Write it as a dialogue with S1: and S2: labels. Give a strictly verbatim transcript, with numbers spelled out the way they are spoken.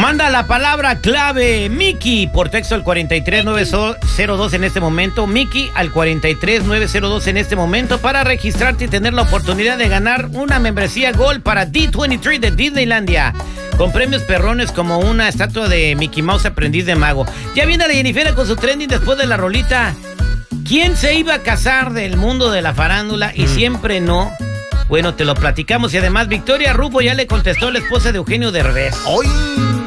S1: Manda la palabra clave Mickey por texto al cuarenta y tres nueve cero dos en este momento. Mickey al cuarenta y tres nueve cero dos en este momento para registrarte y tener la oportunidad de ganar una membresía Gold para D veintitrés de Disneylandia, con premios perrones como una estatua de Mickey Mouse aprendiz de mago. Ya viene la Jennifer con su trending después de la rolita. ¿Quién se iba a casar del mundo de la farándula y mm. siempre no? Bueno, te lo platicamos. Y además Victoria Rufo ya le contestó a la esposa de Eugenio Derbez.
S2: ¡Ay!